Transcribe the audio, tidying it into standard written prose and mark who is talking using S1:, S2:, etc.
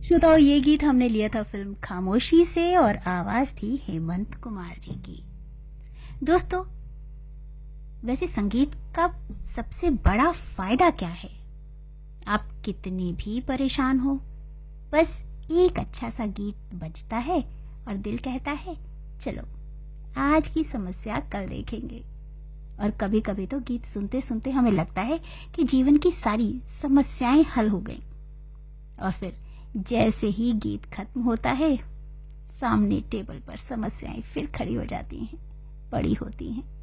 S1: श्रोताओं, ये गीत हमने लिया था फिल्म खामोशी से और आवाज थी हेमंत कुमार जी की। दोस्तों, वैसे संगीत का सबसे बड़ा फायदा क्या है? आप कितने भी परेशान हो, बस एक अच्छा सा गीत बजता है और दिल कहता है चलो आज की समस्या कल देखेंगे। और कभी कभी तो गीत सुनते सुनते हमें लगता है कि जीवन की सारी समस्याएं हल हो गईं। और फिर जैसे ही गीत खत्म होता है, सामने टेबल पर समस्याएं फिर खड़ी हो जाती हैं, पड़ी होती हैं।